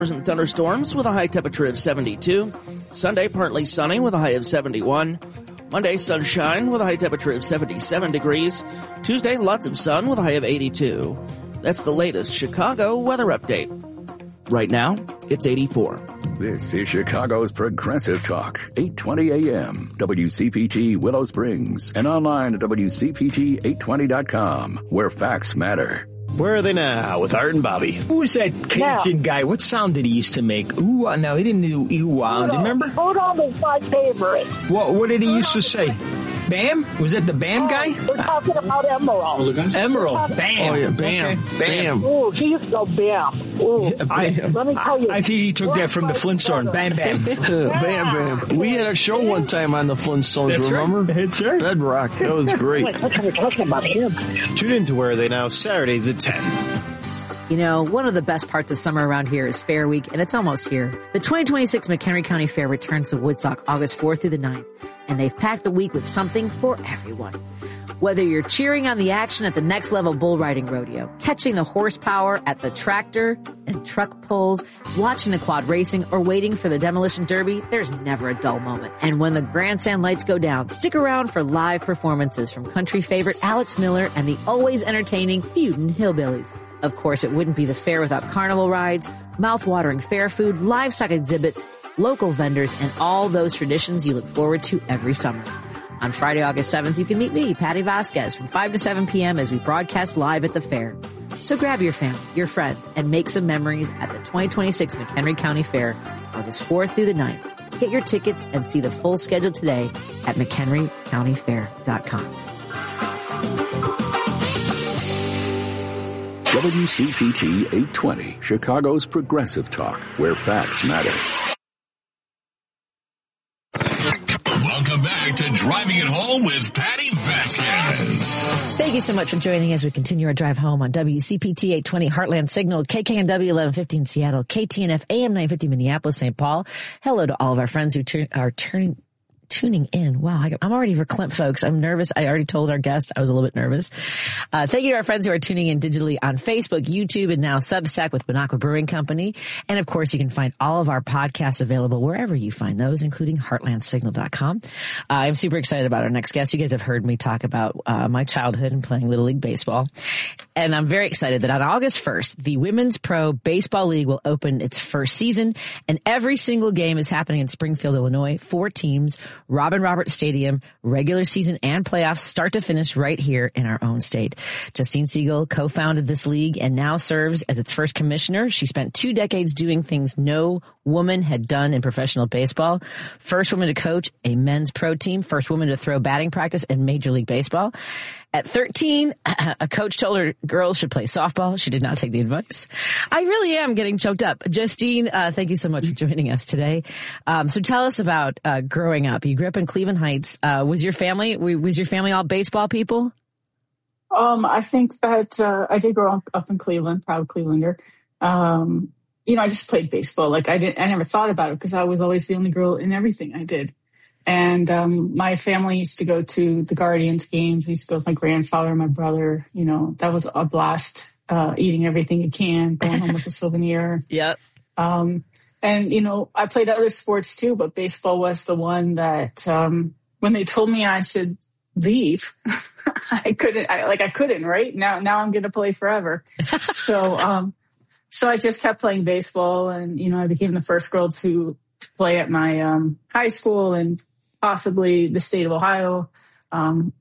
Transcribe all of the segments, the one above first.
And thunderstorms with a high temperature of 72. Sunday, partly sunny with a high of 71. Monday, sunshine with a high temperature of 77 degrees. Tuesday, lots of sun with a high of 82. That's the latest Chicago weather update. Right now, it's 84. This is Chicago's Progressive Talk, 820 AM, WCPT Willow Springs, and online at WCPT820.com, where facts matter. Where are they now with Art and Bobby? Who was that Cajun guy? What sound did he used to make? Ooh, no, he didn't do ooh-ah. Do you remember? Budon was my favorite. What did he used to say? Bam? Was that the Bam guy? We're talking about Emerald. Emerald. Bam. Oh, yeah, Bam. Okay. Bam. Ooh, he used to go Bam. Ooh. Let me tell you. I think he took that from the Flintstones. Bam, bam. Bam. We had a show one time on the Flintstones, remember? Right. That's right. Bedrock. That was great. Wait, what are we talking about him? Tune in to Where Are They Now, Saturdays at 10. You know, one of the best parts of summer around here is Fair Week, and it's almost here. The 2026 McHenry County Fair returns to Woodstock August 4th through the 9th, and they've packed the week with something for everyone. Whether you're cheering on the action at the Next Level Bull Riding Rodeo, catching the horsepower at the tractor and truck pulls, watching the quad racing, or waiting for the Demolition Derby, there's never a dull moment. And when the grandstand lights go down, stick around for live performances from country favorite Alex Miller and the always entertaining Feudin' Hillbillies. Of course, it wouldn't be the fair without carnival rides, mouth-watering fair food, livestock exhibits, local vendors, and all those traditions you look forward to every summer. On Friday, August 7th, you can meet me, Patty Vasquez, from 5 to 7 p.m. as we broadcast live at the fair. So grab your family, your friends, and make some memories at the 2026 McHenry County Fair, August 4th through the 9th. Get your tickets and see the full schedule today at McHenryCountyFair.com. WCPT 820, Chicago's Progressive Talk, where facts matter. Welcome back to Driving It Home with Patty Vasquez. Thank you so much for joining as we continue our drive home on WCPT 820 Heartland Signal, KKNW 1115 Seattle, KTNF AM 950 Minneapolis, St. Paul. Hello to all of our friends who are tuning in. Wow, I'm already verklempt, folks. I'm nervous. I already told our guest I was a little bit nervous. Thank you to our friends who are tuning in digitally on Facebook, YouTube, and now Substack with Bonacqua Brewing Company. And of course, you can find all of our podcasts available wherever you find those, including heartlandsignal.com. I'm super excited about our next guest. You guys have heard me talk about my childhood and playing Little League Baseball. And I'm very excited that on August 1st, the Women's Pro Baseball League will open its first season, and every single game is happening in Springfield, Illinois. 4 teams, Robin Roberts Stadium, regular season and playoffs, start to finish right here in our own state. Justine Siegel co-founded this league and now serves as its first commissioner. She spent 2 decades doing things no woman had done in professional baseball. First woman to coach a men's pro team, first woman to throw batting practice in Major League Baseball. At 13, a coach told her girls should play softball. She did not take the advice. I really am getting choked up. Justine, thank you so much for joining us today. So tell us about growing up. You grew up in Cleveland Heights. Was your family all baseball people? I think that I did grow up in Cleveland, proud Clevelander. I just played baseball. I never thought about it because I was always the only girl in everything I did. And my family used to go to the Guardians games. I used to go with my grandfather and my brother. That was a blast, eating everything you can, going home with a souvenir. Yep. And, I played other sports too, but baseball was the one that when they told me I should leave, I couldn't, right? Now I'm going to play forever. So I just kept playing baseball, and, I became the first girl to play at my high school and possibly the state of Ohio. The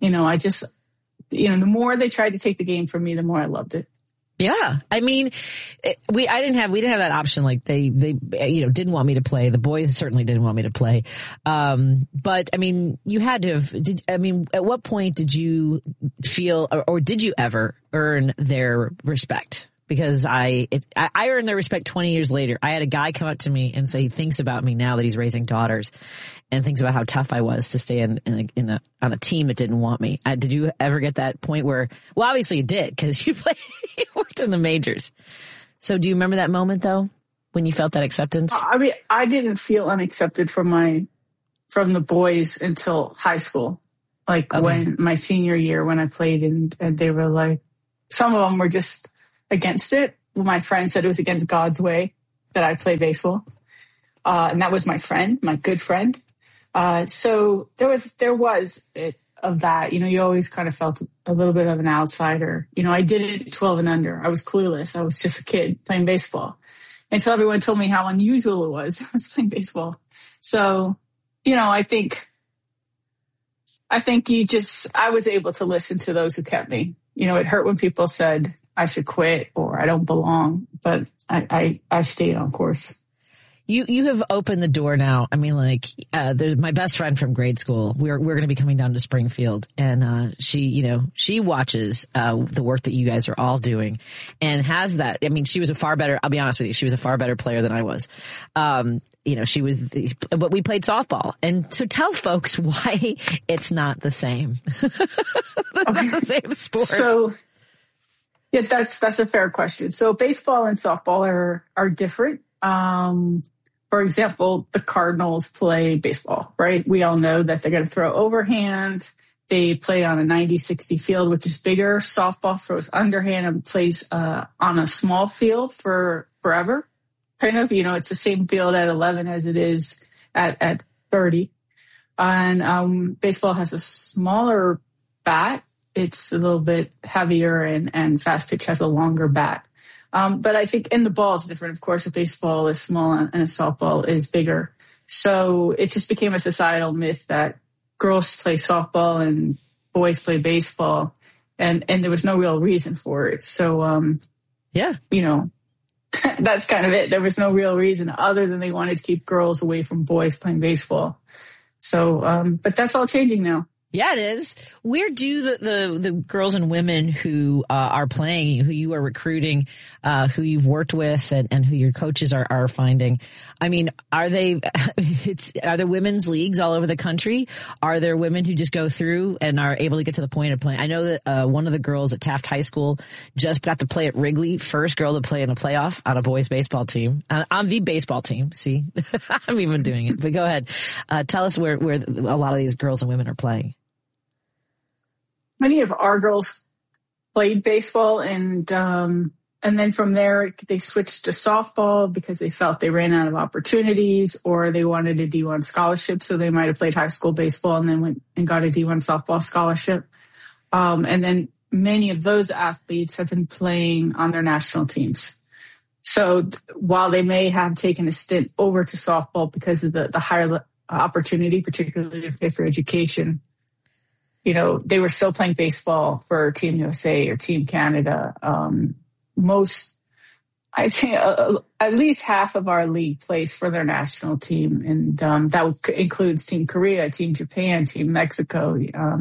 more they tried to take the game from me, the more I loved it. Yeah. I mean, we didn't have that option. Like they didn't want me to play. The boys certainly didn't want me to play. But I mean, you had to have, at what point did you feel, or did you ever earn their respect? Because I earned their respect 20 years later. I had a guy come up to me and say he thinks about me now that he's raising daughters, and thinks about how tough I was to stay on a team that didn't want me. Did you ever get that point where? Well, obviously you did, because you worked in the majors. So do you remember that moment though, when you felt that acceptance? I mean, I didn't feel unaccepted from the boys until high school. When my senior year, when I played, and they were some of them were just against it. My friend said it was against God's way. that I play baseball. And that was my friend, my good friend. So there was it of that. You always kind of felt a little bit of an outsider. I did it 12 and under. I was clueless. I was just a kid playing baseball until everyone told me how unusual it was. I was playing baseball. So, I think I was able to listen to those who kept me. It hurt when people said I should quit or I don't belong, but I stayed on course. You have opened the door now. I mean, there's my best friend from grade school. We're going to be coming down to Springfield, and she watches the work that you guys are all doing, and has that. I mean, she was a far better. I'll be honest with you, she was a far better player than I was. She was, but we played softball, and so tell folks why it's not the same. Not the same sport. So, yeah, that's a fair question. So baseball and softball are different. For example, the Cardinals play baseball, right? We all know that they're going to throw overhand. They play on a 90-60 field, which is bigger. Softball throws underhand and plays on a small field for forever. Kind of, it's the same field at 11 as it is at 30. And baseball has a smaller bat. It's a little bit heavier, and fast pitch has a longer bat. But I think the ball is different. Of course, a baseball is small and a softball is bigger. So it just became a societal myth that girls play softball and boys play baseball. And there was no real reason for it. So, that's kind of it. There was no real reason other than they wanted to keep girls away from boys playing baseball. So, but that's all changing now. Yeah, it is. Where do the girls and women who are playing, who you are recruiting, who you've worked with, and who your coaches are finding? I mean, are there women's leagues all over the country? Are there women who just go through and are able to get to the point of playing? I know that one of the girls at Taft High School just got to play at Wrigley, first girl to play in a playoff on a boys baseball team, on the baseball team. See, I'm even doing it. But go ahead, tell us where a lot of these girls and women are playing. Many of our girls played baseball, and then from there they switched to softball because they felt they ran out of opportunities, or they wanted a D1 scholarship. So they might have played high school baseball and then went and got a D1 softball scholarship. And then many of those athletes have been playing on their national teams. So while they may have taken a stint over to softball because of the higher opportunity, particularly to pay for education, they were still playing baseball for Team USA or Team Canada. I'd say at least half of our league plays for their national team. And that includes Team Korea, Team Japan, Team Mexico,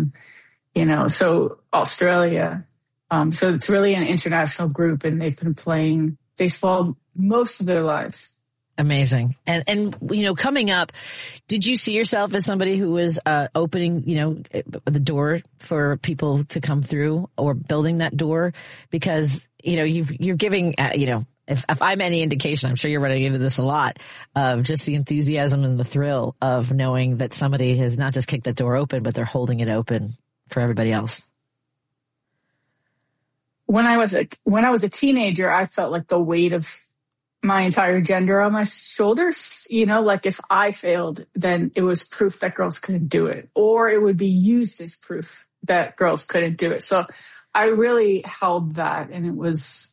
so Australia. So it's really an international group, and they've been playing baseball most of their lives. Amazing. And coming up, did you see yourself as somebody who was opening, the door for people to come through, or building that door? Because, you're giving, if I'm any indication, I'm sure you're running into this a lot, of just the enthusiasm and the thrill of knowing that somebody has not just kicked that door open, but they're holding it open for everybody else. When I was a teenager, I felt like the weight of my entire gender on my shoulders. If I failed, then it was proof that girls couldn't do it, or it would be used as proof that girls couldn't do it. So I really held that, and it was,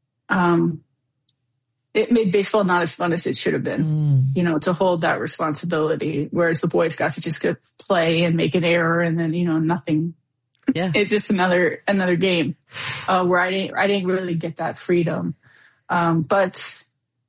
it made baseball not as fun as it should have been, to hold that responsibility, whereas the boys got to just go play and make an error and then, nothing. Yeah. It's just another game, where I didn't really get that freedom. But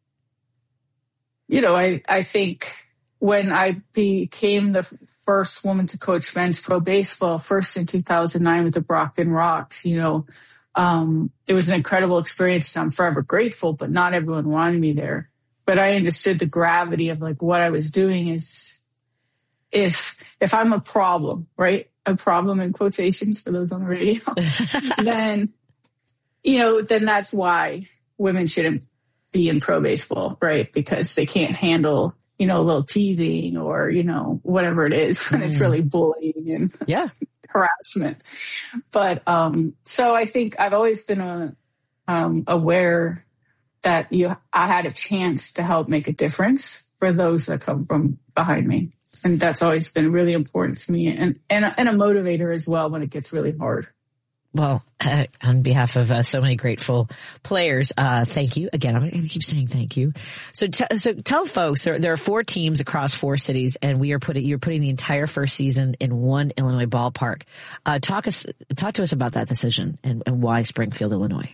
I think when I became the first woman to coach men's pro baseball, first in 2009 with the Brockton Rocks, it was an incredible experience. I'm forever grateful, but not everyone wanted me there. But I understood the gravity of what I was doing is, if I'm a problem, right? A problem in quotations for those on the radio, then that's why women shouldn't be in pro baseball, right? Because they can't handle, a little teasing or, whatever it is when it's really bullying and harassment. But, so I think I've always been aware that I had a chance to help make a difference for those that come from behind me. And that's always been really important to me and a motivator as well when it gets really hard. Well, on behalf of so many grateful players, thank you. Again, I'm going to keep saying thank you. So tell folks, there are 4 teams across 4 cities, and you're putting the entire first season in one Illinois ballpark. Talk to us about that decision and why Springfield, Illinois.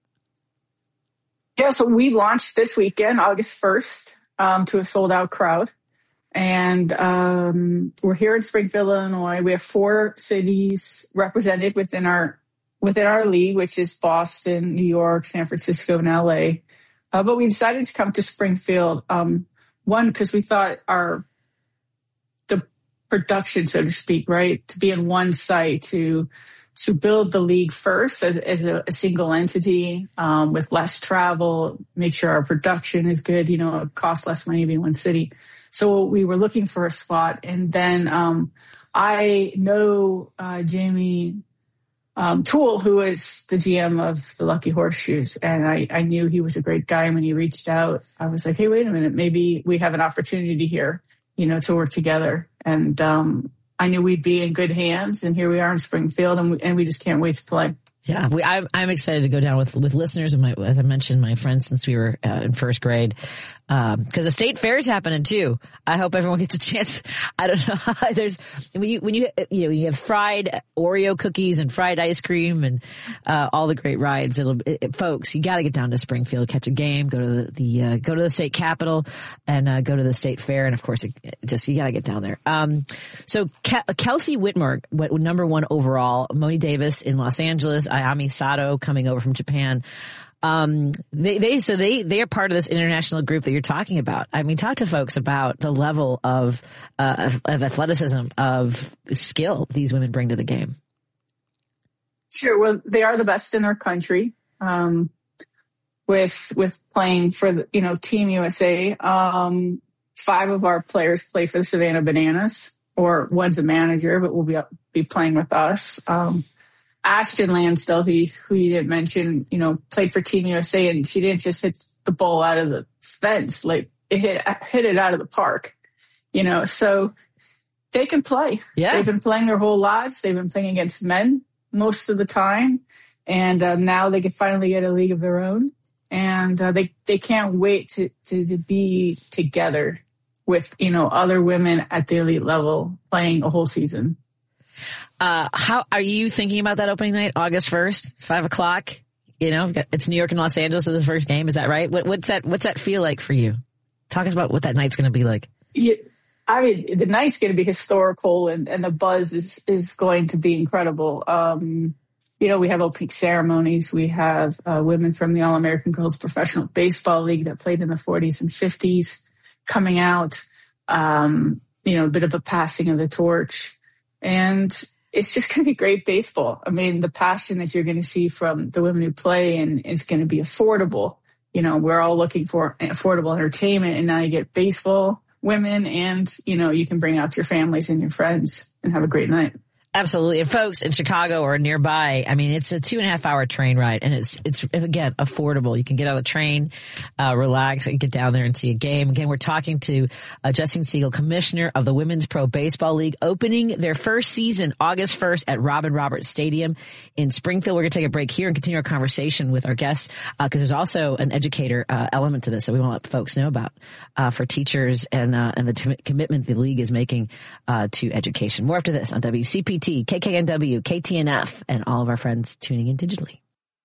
Yeah, so we launched this weekend, August 1st, to a sold-out crowd. And we're here in Springfield, Illinois. We have 4 cities represented within our league, which is Boston, New York, San Francisco, and LA. But we decided to come to Springfield, one, because we thought the production, so to speak, right, to be in one site, to build the league first as a single entity, with less travel, make sure our production is good, it costs less money to be in one city. So we were looking for a spot. And then I know Jamie Toole, who is the GM of the Lucky Horseshoes, and I knew he was a great guy. When he reached out, I was like, hey, wait a minute, maybe we have an opportunity here, to work together. And I knew we'd be in good hands, and here we are in Springfield, and we just can't wait to play. Yeah, I'm excited to go down with listeners and as I mentioned, my friends since we were in first grade, because the state fair is happening too. I hope everyone gets a chance. I don't know. There's when you have fried Oreo cookies and fried ice cream and all the great rides. Folks, you got to get down to Springfield, catch a game, go to the state capitol, and go to the state fair. And of course, you got to get down there. So Kelsey Whitmer, number 1 overall, Moni Davis in Los Angeles, Ayami Sato coming over from Japan. They are part of this international group that you're talking about. I mean, talk to folks about the level of athleticism, of skill these women bring to the game. Sure. Well, they are the best in their country. With playing for the, Team USA. 5 of our players play for the Savannah Bananas, or one's a manager, but will be playing with us. Ashton Lansdell, who you didn't mention, played for Team USA, and she didn't just hit the ball out of the fence, like it hit it out of the park, so they can play. Yeah. They've been playing their whole lives. They've been playing against men most of the time. And now they can finally get a league of their own. And they can't wait to be together with, other women at the elite level playing a whole season. How are you thinking about that opening night, August 1st, 5:00? It's New York and Los Angeles for the first game. Is that right? What's that feel like for you? Talk us about what that night's going to be like. Yeah, I mean, the night's going to be historical, and the buzz is going to be incredible. We have opening ceremonies. We have women from the All-American Girls Professional Baseball League that played in the 40s and 50s coming out. A bit of a passing of the torch. And it's just going to be great baseball. I mean, the passion that you're going to see from the women who play, and it's going to be affordable. We're all looking for affordable entertainment, and now you get baseball women, and, you can bring out your families and your friends and have a great night. Absolutely. And folks in Chicago or nearby, I mean, it's a 2.5 hour train ride, and it's again, affordable. You can get on the train, relax, and get down there and see a game. Again, we're talking to Justine Siegel, commissioner of the Women's Pro Baseball League, opening their first season August 1st at Robin Roberts Stadium in Springfield. We're going to take a break here and continue our conversation with our guests, because there's also an educator element to this that we want to let folks know about for teachers and the commitment the league is making to education. More after this on WCPT, KKNW, KTNF, and all of our friends tuning in digitally.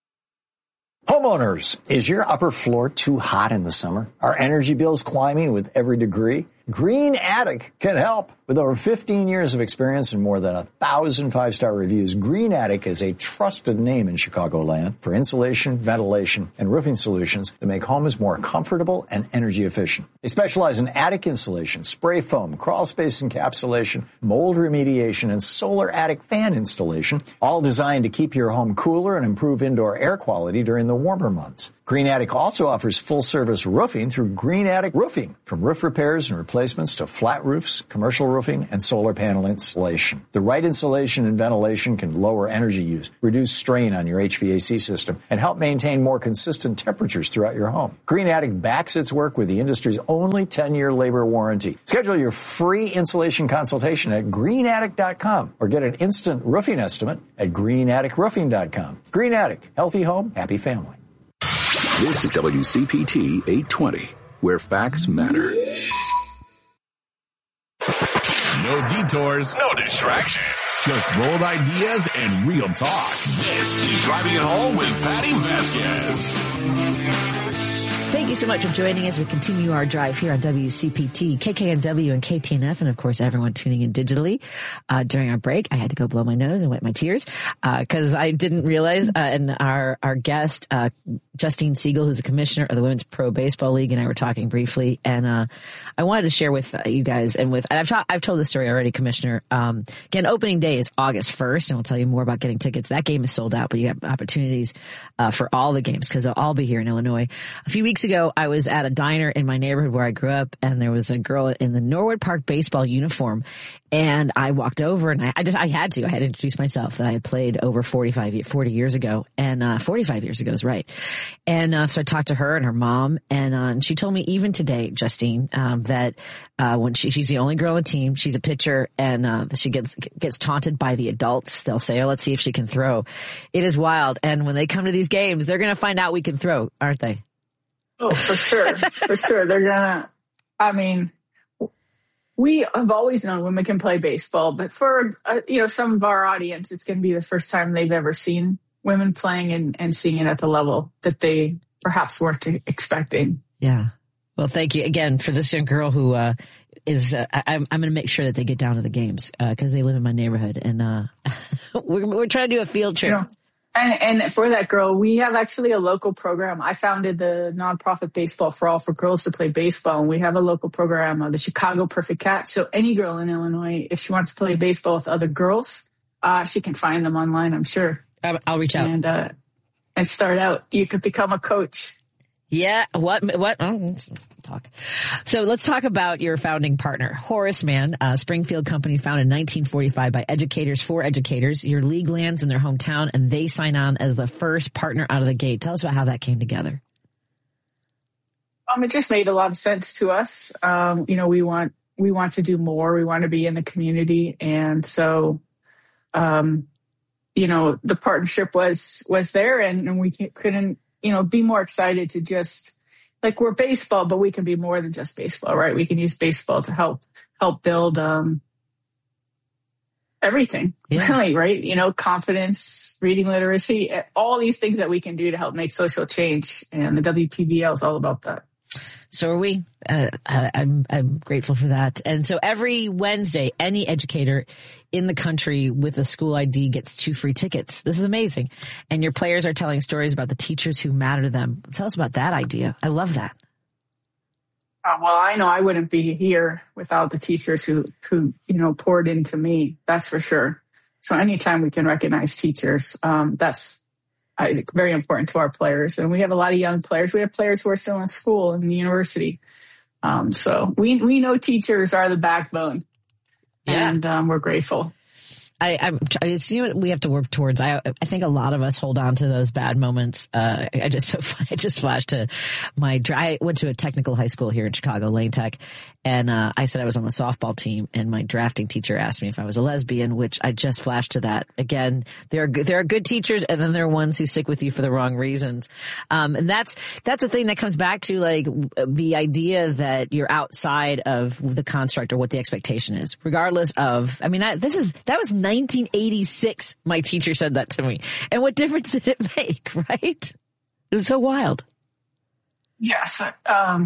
Homeowners, is your upper floor too hot in the summer? Are energy bills climbing with every degree? Green Attic can help. With over 15 years of experience and more than 1,000 5-star reviews, Green Attic is a trusted name in Chicagoland for insulation, ventilation, and roofing solutions that make homes more comfortable and energy efficient. They specialize in attic insulation, spray foam, crawl space encapsulation, mold remediation, and solar attic fan installation, all designed to keep your home cooler and improve indoor air quality during the warmer months. Green Attic also offers full-service roofing through Green Attic Roofing. From roof repairs and replacements to flat roofs, commercial roofing, and solar panel installation. The right insulation and ventilation can lower energy use, reduce strain on your HVAC system, and help maintain more consistent temperatures throughout your home. Green Attic backs its work with the industry's only 10-year labor warranty. Schedule your free insulation consultation at greenattic.com or get an instant roofing estimate at greenatticroofing.com. Green Attic, healthy home, happy family. This is WCPT 820, where facts matter. No detours, no distractions. Just bold ideas and real talk. This is Driving It Home with Patty Vasquez. Thank you so much for joining us. We continue our drive here on WCPT, KKNW, and KTNF, and of course, everyone tuning in digitally. During our break, I had to go blow my nose and wipe my tears because I didn't realize. And our guest, Justine Siegel, who's a commissioner of the Women's Pro Baseball League, and I were talking briefly, and I wanted to share with you guys and I've told this story already, Commissioner. Again, opening day is August 1st, and we'll tell you more about getting tickets. That game is sold out, but you have opportunities for all the games because they'll all be here in Illinois. A few weeks ago, I was at a diner in my neighborhood where I grew up, and there was a girl in the Norwood Park baseball uniform, and I walked over and I had to introduce myself that I had played over 40 years ago, and 45 years ago is right. And so I talked to her and her mom, and she told me even today, Justine, that when she's the only girl on the team, she's a pitcher, and she gets taunted by the adults. They'll say, "Oh, let's see if she can throw." It is wild, and when they come to these games, they're going to find out we can throw, aren't they? Oh, for sure. For sure. They're gonna, we have always known women can play baseball, but for, some of our audience, it's going to be the first time they've ever seen women playing and seeing it at the level that they perhaps weren't expecting. Yeah. Well, thank you again for this young girl who, is, I'm going to make sure that they get down to the games, cause they live in my neighborhood, and, we're trying to do a field trip. And for that girl, we have actually a local program. I founded the nonprofit Baseball for All for girls to play baseball. And we have a local program, the Chicago Perfect Catch. So any girl in Illinois, if she wants to play baseball with other girls, she can find them online, I'm sure. I'll reach out. And start out. You could become a coach. Yeah. What? Oh, let's talk. So let's talk about your founding partner, Horace Mann, a Springfield company founded in 1945 by educators for educators. Your league lands in their hometown, and they sign on as the first partner out of the gate. Tell us about how that came together. It just made a lot of sense to us. We want to do more. We want to be in the community, and so, the partnership was there, and we couldn't. Be more excited to just, like, we're baseball, but we can be more than just baseball, right? We can use baseball to help build everything, really, right? Confidence, reading literacy, all these things that we can do to help make social change. And the WPBL is all about that. So are we. I'm grateful for that. And so every Wednesday, any educator in the country with a school ID gets 2 free tickets. This is amazing. And your players are telling stories about the teachers who matter to them. Tell us about that idea. I love that. Well, I know I wouldn't be here without the teachers who poured into me. That's for sure. So anytime we can recognize teachers, that's, I think, very important to our players. And we have a lot of young players. We have players who are still in school and the university. So we know teachers are the backbone, and we're grateful. It's what we have to work towards. I think a lot of us hold on to those bad moments. I just flashed to I went to a technical high school here in Chicago, Lane Tech, and I said I was on the softball team, and my drafting teacher asked me if I was a lesbian, which I just flashed to that. Again, there are good teachers, and then there are ones who stick with you for the wrong reasons. And that's a thing that comes back to, like, the idea that you're outside of the construct or what the expectation is, regardless of, that was 1986. My teacher said that to me. And what difference did it make, right? It was so wild. Yes. I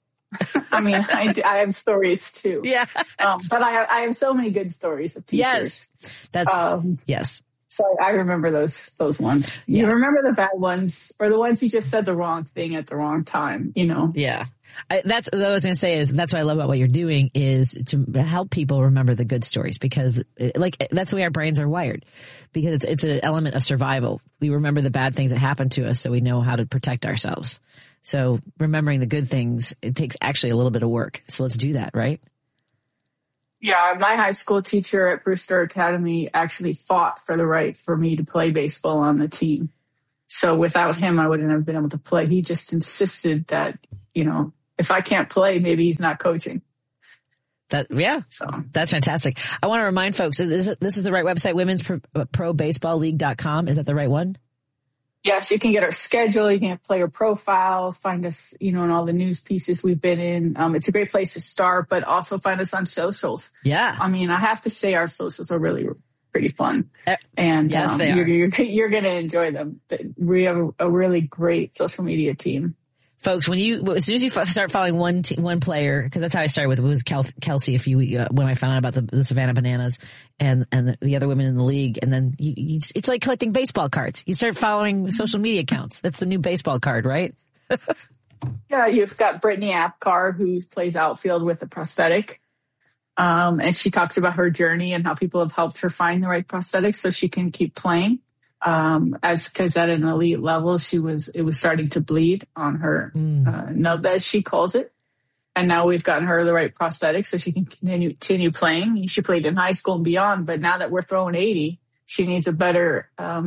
have stories too. Yeah. But I have so many good stories of teachers. Yes. Yes. So I remember those ones. Yeah. You remember the bad ones, or the ones who just said the wrong thing at the wrong time, Yeah. That's what I was going to say. Is that's what I love about what you're doing is to help people remember the good stories, because that's the way our brains are wired, because it's an element of survival. We remember the bad things that happen to us so we know how to protect ourselves. So remembering the good things, it takes actually a little bit of work. So let's do that, right? Yeah, my high school teacher at Brewster Academy actually fought for the right for me to play baseball on the team. So without him, I wouldn't have been able to play. He just insisted that, if I can't play, maybe he's not coaching. So that's fantastic. I want to remind folks, this is the right website, womensprobaseballleague.com. Is that the right one? Yes, you can get our schedule. You can get player profiles, find us, in all the news pieces we've been in. It's a great place to start, but also find us on socials. Yeah. I have to say our socials are really pretty fun. And yes, they are. You're going to enjoy them. We have a really great social media team. Folks, as soon as you start following one player, because that's how I started with it, was Kelsey when I found out about the Savannah Bananas and the other women in the league, and then it's like collecting baseball cards. You start following social media accounts. That's the new baseball card, right? Yeah, you've got Brittany Apcar, who plays outfield with a prosthetic, and she talks about her journey and how people have helped her find the right prosthetic so she can keep playing. Because at an elite level, it was starting to bleed on her nub, as she calls it. And now we've gotten her the right prosthetic so she can continue playing. She played in high school and beyond, but now that we're throwing 80, she needs a better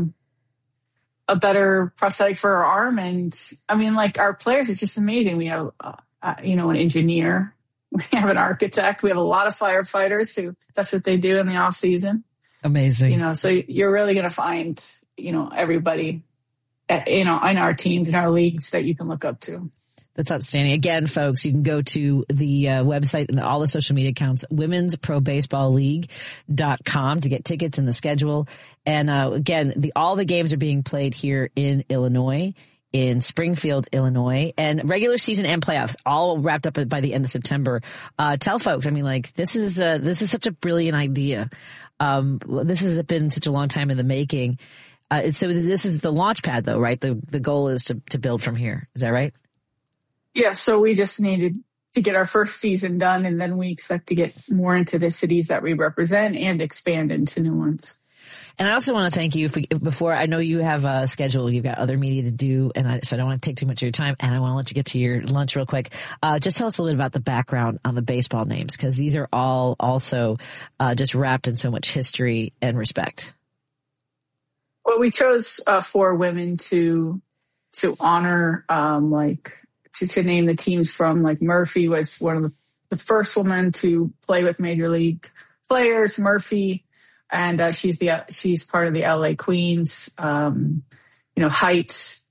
prosthetic for her arm. And our players are just amazing. We have, an engineer, we have an architect, we have a lot of firefighters who that's what they do in the off season. Amazing. So you're really going to find, everybody, in our teams, in our leagues that you can look up to. That's outstanding. Again, folks, you can go to the website and all the social media accounts, womensprobaseballleague.com, to get tickets and the schedule. And again, all the games are being played here in Illinois, in Springfield, Illinois, and regular season and playoffs all wrapped up by the end of September. Tell folks, this is such a brilliant idea. This has been such a long time in the making. So this is the launch pad, though, right? The goal is to build from here. Is that right? Yeah. So we just needed to get our first season done, and then we expect to get more into the cities that we represent and expand into new ones. And I also want to thank you before I know you have a schedule, you've got other media to do, so I don't want to take too much of your time, and I want to let you get to your lunch real quick. Just tell us a little about the background on the baseball names, because these are all also just wrapped in so much history and respect. Well, we chose 4 women to honor, to name the teams from. Like Murphy was one of the first women to play with major league players. Murphy. And she's part of the LA Queens, Heights,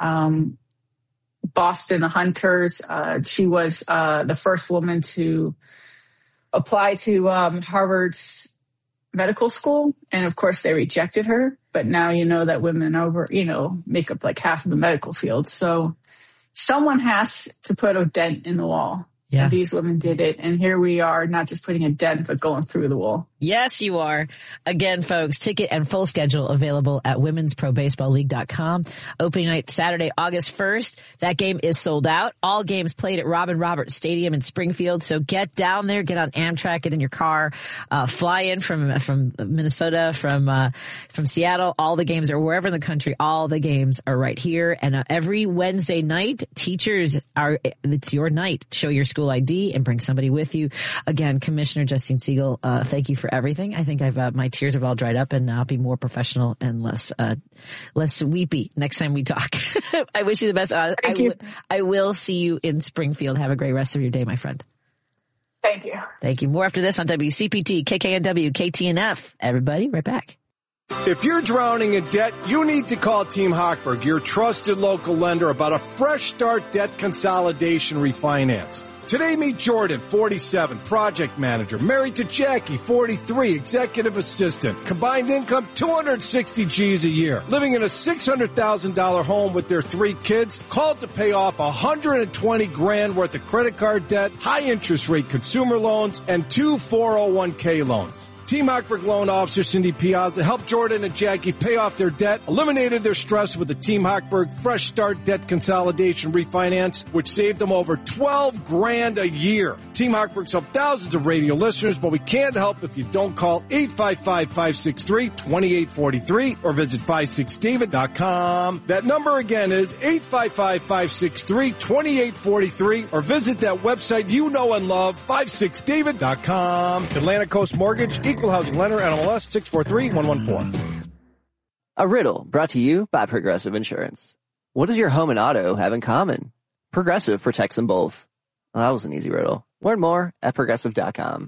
Boston, the Hunters. She was the first woman to apply to Harvard's medical school, and of course they rejected her. But now that women make up like half of the medical field. So someone has to put a dent in the wall. Yeah. And these women did it. And here we are, not just putting a dent, but going through the wall. Yes, you are. Again, folks, ticket and full schedule available at womensprobaseballleague.com. Opening night Saturday, August 1st. That game is sold out. All games played at Robin Roberts Stadium in Springfield. So get down there, get on Amtrak, get in your car, fly in from Minnesota, from Seattle. All the games are wherever in the country. All the games are right here. And every Wednesday night, it's your night. Show your school ID and bring somebody with you. Again, Commissioner Justine Siegel, thank you for everything. I think my tears have all dried up, and I'll be more professional and less weepy next time we talk. I wish you the best. Thank you. I will see you in Springfield. Have a great rest of your day, my friend. Thank you. Thank you. More after this on WCPT, KKNW, KTNF. Everybody, right back. If you're drowning in debt, you need to call Team Hochberg, your trusted local lender, about a fresh start debt consolidation refinance. Today, meet Jordan, 47, project manager, married to Jackie, 43, executive assistant, combined income $260 G's a year, living in a $600,000 home with their 3 kids, called to pay off $120,000 worth of credit card debt, high interest rate consumer loans, and 2 401k loans. Team Hochberg loan officer Cindy Piazza helped Jordan and Jackie pay off their debt, eliminated their stress with the Team Hochberg Fresh Start Debt Consolidation Refinance, which saved them over $12,000 a year. Team Hochberg's helped thousands of radio listeners, but we can't help if you don't call 855-563-2843 or visit 56david.com. That number again is 855-563-2843 or visit that website you know and love, 56david.com. Atlantic Coast Mortgage, Equal Housing Lender, NMLS 643114. A riddle brought to you by Progressive Insurance. What does your home and auto have in common? Progressive protects them both. Well, that was an easy riddle. Learn more at Progressive.com.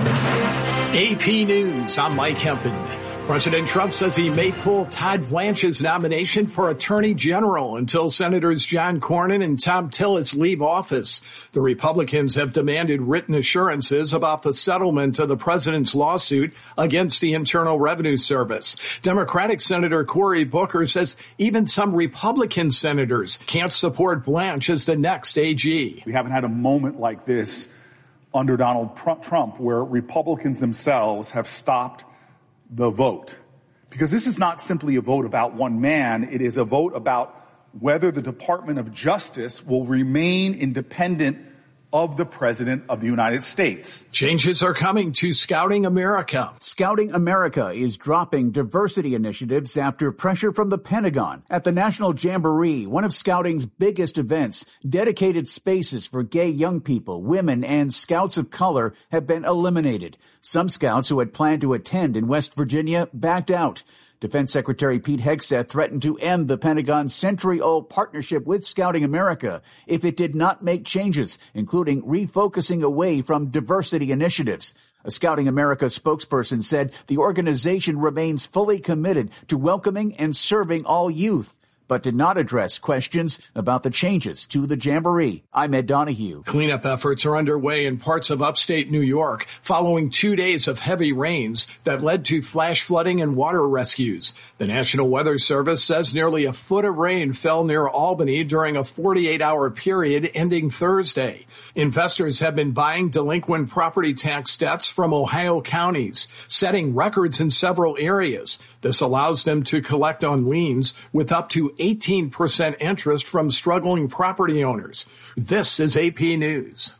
AP News, I'm Mike Hempen. President Trump says he may pull Todd Blanche's nomination for Attorney General until Senators John Cornyn and Tom Tillis leave office. The Republicans have demanded written assurances about the settlement of the president's lawsuit against the Internal Revenue Service. Democratic Senator Cory Booker says even some Republican senators can't support Blanche as the next AG. We haven't had a moment like this under Donald Trump where Republicans themselves have stopped the vote. Because this is not simply a vote about one man. It is a vote about whether the Department of Justice will remain independent of the President of the United States. Changes are coming to Scouting America. Scouting America is dropping diversity initiatives after pressure from the Pentagon. At the National Jamboree, one of Scouting's biggest events, dedicated spaces for gay young people, women, and scouts of color have been eliminated. Some scouts who had planned to attend in West Virginia backed out. Defense Secretary Pete Hegseth threatened to end the Pentagon's century-old partnership with Scouting America if it did not make changes, including refocusing away from diversity initiatives. A Scouting America spokesperson said the organization remains fully committed to welcoming and serving all youth, but did not address questions about the changes to the Jamboree. I'm Ed Donahue. Cleanup efforts are underway in parts of upstate New York following 2 days of heavy rains that led to flash flooding and water rescues. The National Weather Service says nearly a foot of rain fell near Albany during a 48-hour period ending Thursday. Investors have been buying delinquent property tax debts from Ohio counties, setting records in several areas. This allows them to collect on liens with up to 18% interest from struggling property owners. This is AP News.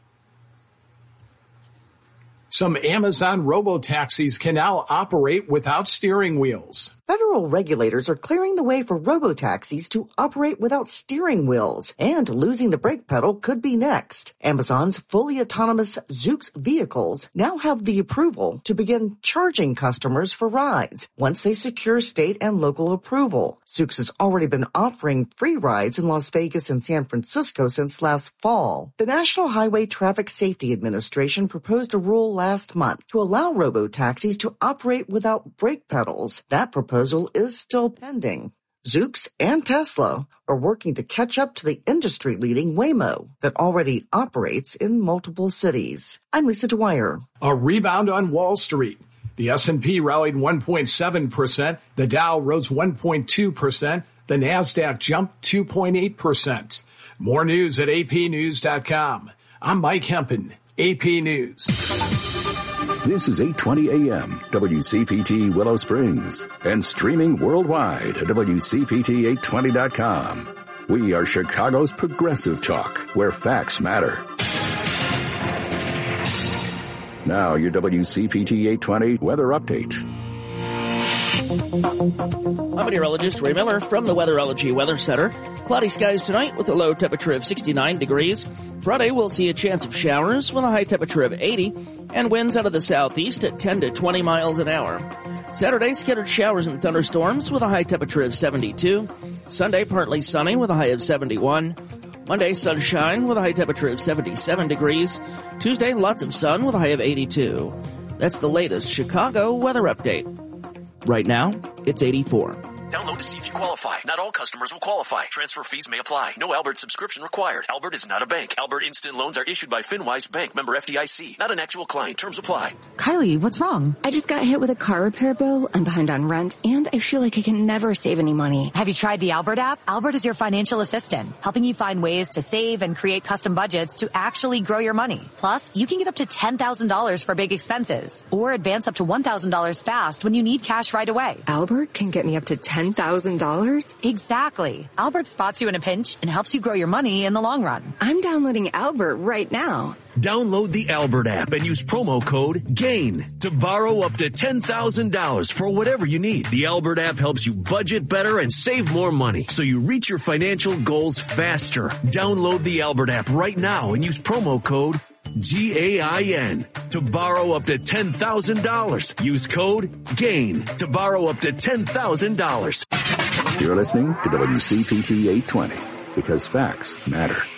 Some Amazon robotaxis can now operate without steering wheels. Federal regulators are clearing the way for robotaxis to operate without steering wheels, and losing the brake pedal could be next. Amazon's fully autonomous Zoox vehicles now have the approval to begin charging customers for rides once they secure state and local approval. Zoox has already been offering free rides in Las Vegas and San Francisco since last fall. The National Highway Traffic Safety Administration proposed a rule last month to allow robotaxis to operate without brake pedals. That proposal is still pending. Zoox and Tesla are working to catch up to the industry-leading Waymo that already operates in multiple cities. I'm Lisa Dwyer. A rebound on Wall Street. The S&P rallied 1.7%. The Dow rose 1.2%. The NASDAQ jumped 2.8%. More news at apnews.com. I'm Mike Hempen, AP News. This is 820 AM, WCPT Willow Springs, and streaming worldwide at WCPT820.com. We are Chicago's progressive talk, where facts matter. Now, your WCPT 820 weather update. I'm meteorologist Ray Miller from the Weatherology Weather Center. Cloudy skies tonight with a low temperature of 69 degrees. Friday, we'll see a chance of showers with a high temperature of 80 and winds out of the southeast at 10 to 20 miles an hour. Saturday, scattered showers and thunderstorms with a high temperature of 72. Sunday, partly sunny with a high of 71. Monday, sunshine with a high temperature of 77 degrees. Tuesday, lots of sun with a high of 82. That's the latest Chicago weather update. Right now, it's 84. Download to see if you qualify. Not all customers will qualify. Transfer fees may apply. No Albert subscription required. Albert is not a bank. Albert Instant Loans are issued by FinWise Bank, member FDIC. Not an actual client. Terms apply. Kylie, what's wrong? I just got hit with a car repair bill. I'm behind on rent, and I feel like I can never save any money. Have you tried the Albert app? Albert is your financial assistant, helping you find ways to save and create custom budgets to actually grow your money. Plus, you can get up to $10,000 for big expenses, or advance up to $1,000 fast when you need cash right away. Albert can get me up to $10,000? Exactly. Albert spots you in a pinch and helps you grow your money in the long run. I'm downloading Albert right now. Download the Albert app and use promo code GAIN to borrow up to $10,000 for whatever you need. The Albert app helps you budget better and save more money so you reach your financial goals faster. Download the Albert app right now and use promo code GAIN to borrow up to $10,000. Use code GAIN to borrow up to $10,000. You're listening to WCPT 820 because facts matter.